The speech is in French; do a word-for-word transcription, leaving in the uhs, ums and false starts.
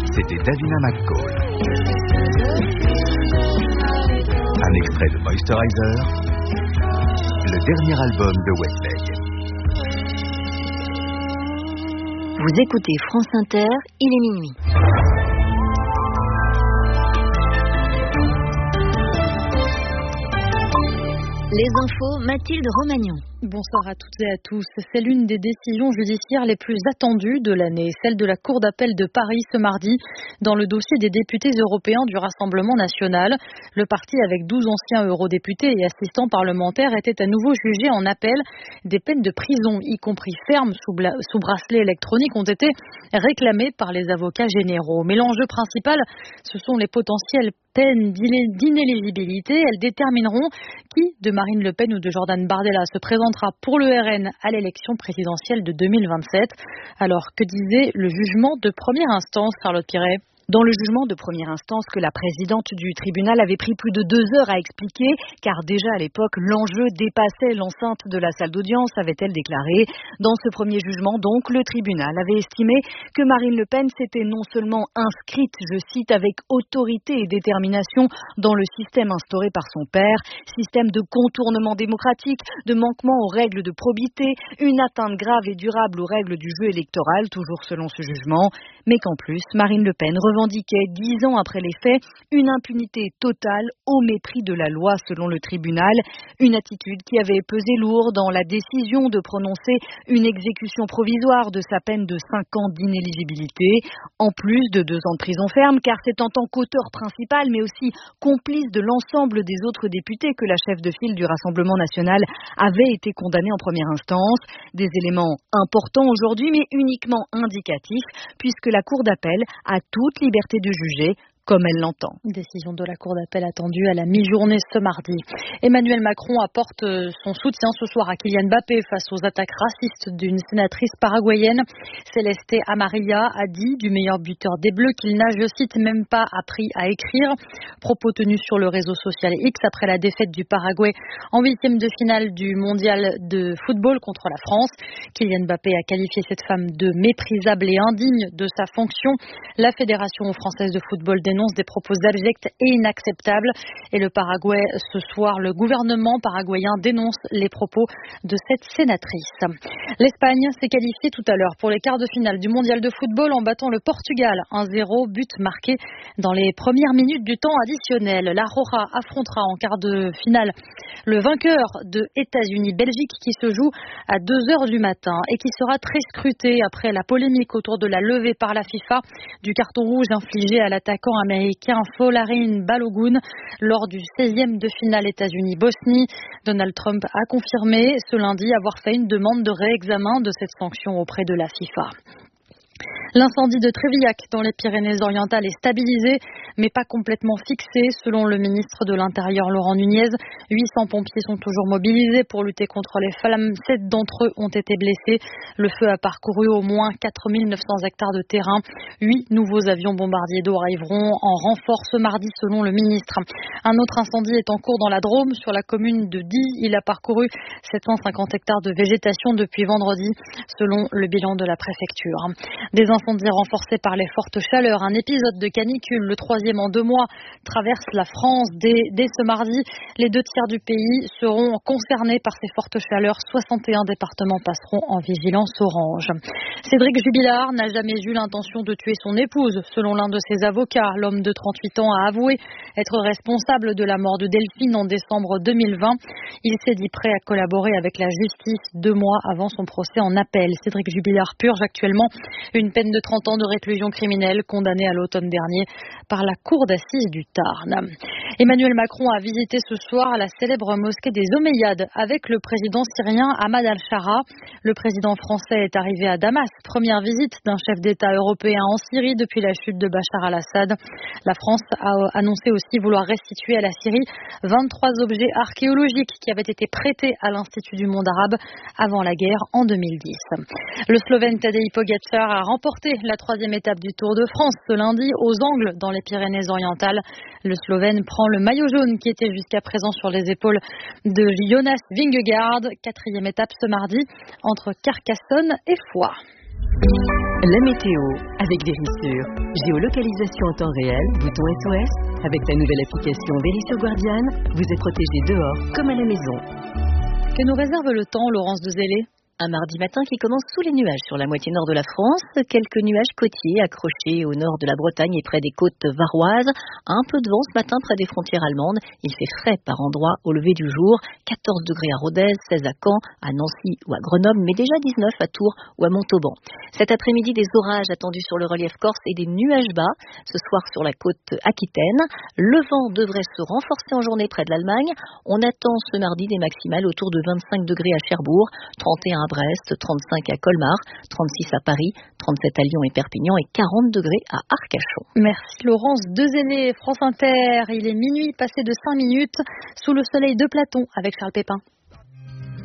C'était Davina McCall. Un extrait de Moisturizer, le dernier album de Westlake. Vous écoutez France Inter, il est minuit. Les infos, Mathilde Romagnon. Bonsoir à toutes et à tous. C'est l'une des décisions judiciaires les plus attendues de l'année, celle de la Cour d'appel de Paris ce mardi, dans le dossier des députés européens du Rassemblement national. Le parti, avec douze anciens eurodéputés et assistants parlementaires, était à nouveau jugé en appel. Des peines de prison, y compris fermes sous, bla- sous bracelet électronique, ont été réclamées par les avocats généraux. Mais l'enjeu principal, ce sont les potentielles peines d'inéligibilité. Elles détermineront qui, de Marine Le Pen ou de Jordan Bardella, se présentera pour le R N à l'élection présidentielle de deux mille vingt-sept. Alors, que disait le jugement de première instance, Charlotte Piret ? Dans le jugement de première instance que la présidente du tribunal avait pris plus de deux heures à expliquer, car déjà à l'époque, l'enjeu dépassait l'enceinte de la salle d'audience, avait-elle déclaré. Dans ce premier jugement, donc, le tribunal avait estimé que Marine Le Pen s'était non seulement inscrite, je cite, avec autorité et détermination dans le système instauré par son père, système de contournement démocratique, de manquement aux règles de probité, une atteinte grave et durable aux règles du jeu électoral, toujours selon ce jugement, mais qu'en plus, Marine Le Pen revendiquait dix ans après les faits, une impunité totale au mépris de la loi selon le tribunal, une attitude qui avait pesé lourd dans la décision de prononcer une exécution provisoire de sa peine de cinq ans d'inéligibilité, en plus de deux ans de prison ferme, car c'est en tant qu'auteur principal, mais aussi complice de l'ensemble des autres députés que la chef de file du Rassemblement national avait été condamnée en première instance. Des éléments importants aujourd'hui, mais uniquement indicatifs, puisque la Cour d'appel a toute liberté de juger comme elle l'entend. Décision de la Cour d'appel attendue à la mi-journée ce mardi. Emmanuel Macron apporte son soutien ce soir à Kylian Mbappé face aux attaques racistes d'une sénatrice paraguayenne. Celeste Amarilla a dit du meilleur buteur des Bleus qu'il n'a, je cite, même pas appris à écrire. Propos tenus sur le réseau social X après la défaite du Paraguay en huitième de finale du mondial de football contre la France. Kylian Mbappé a qualifié cette femme de méprisable et indigne de sa fonction. La Fédération française de football dénonce des propos abjects et inacceptables. Et le Paraguay, ce soir, le gouvernement paraguayen dénonce les propos de cette sénatrice. L'Espagne s'est qualifiée tout à l'heure pour les quarts de finale du mondial de football en battant le Portugal. un zéro, but marqué dans les premières minutes du temps additionnel. La Roja affrontera en quart de finale le vainqueur de États-Unis-Belgique qui se joue à deux heures du matin et qui sera très scruté après la polémique autour de la levée par la FIFA du carton rouge infligé à l'attaquant américain Folarin Balogun lors du seizième de finale États-Unis-Bosnie. Donald Trump a confirmé ce lundi avoir fait une demande de réexamen de cette sanction auprès de la FIFA. L'incendie de Trévillac dans les Pyrénées-Orientales est stabilisé, mais pas complètement fixé, selon le ministre de l'Intérieur Laurent Nunez. huit cents pompiers sont toujours mobilisés pour lutter contre les flammes. sept d'entre eux ont été blessés. Le feu a parcouru au moins quatre mille neuf cents hectares de terrain. huit nouveaux avions bombardiers d'eau arriveront en renfort ce mardi, selon le ministre. Un autre incendie est en cours dans la Drôme, sur la commune de Die. Il a parcouru sept cent cinquante hectares de végétation depuis vendredi, selon le bilan de la préfecture. Des incendies renforcés par les fortes chaleurs. Un épisode de canicule, le troisième en deux mois, traverse la France. Dès, dès ce mardi, les deux tiers du pays seront concernés par ces fortes chaleurs. soixante et un départements passeront en vigilance orange. Cédric Jubilard n'a jamais eu l'intention de tuer son épouse. Selon l'un de ses avocats, l'homme de trente-huit ans a avoué être responsable de la mort de Delphine en décembre deux mille vingt. Il s'est dit prêt à collaborer avec la justice deux mois avant son procès en appel. Cédric Jubilard purge actuellement une peine de trente ans de réclusion criminelle, condamné à l'automne dernier par la cour d'assises du Tarn. Emmanuel Macron a visité ce soir la célèbre mosquée des Omeyyades avec le président syrien Ahmad al-Shara. Le président français est arrivé à Damas, première visite d'un chef d'État européen en Syrie depuis la chute de Bachar al-Assad. La France a annoncé aussi vouloir restituer à la Syrie vingt-trois objets archéologiques qui avaient été prêtés à l'Institut du monde arabe avant la guerre en deux mille dix. Le Slovène Tadej Pogačar a remporté la troisième étape du Tour de France ce lundi aux Angles dans les Pyrénées-Orientales. Le Slovène prend le maillot jaune qui était jusqu'à présent sur les épaules de Jonas Vingegaard. Quatrième étape ce mardi entre Carcassonne et Foix. La météo avec Vérissure. Géolocalisation en temps réel, bouton S O S. Avec la nouvelle application Vérissure Guardian, vous êtes protégé dehors comme à la maison. Que nous réserve le temps, Laurence de Zélé? Un mardi matin qui commence sous les nuages sur la moitié nord de la France, quelques nuages côtiers accrochés au nord de la Bretagne et près des côtes varoises, un peu de vent ce matin près des frontières allemandes, il fait frais par endroits au lever du jour, quatorze degrés à Rodez, seize à Caen, à Nancy ou à Grenoble, mais déjà dix-neuf à Tours ou à Montauban. Cet après-midi, des orages attendus sur le relief corse et des nuages bas, ce soir sur la côte aquitaine. Le vent devrait se renforcer en journée près de l'Allemagne. On attend ce mardi des maximales autour de vingt-cinq degrés à Cherbourg, trente et un à Brest, trente-cinq à Colmar, trente-six à Paris, trente-sept à Lyon et Perpignan et quarante degrés à Arcachon. Merci Laurence de Zélé, France Inter. Il est minuit passé de cinq minutes sous le soleil de Platon avec Charles Pépin.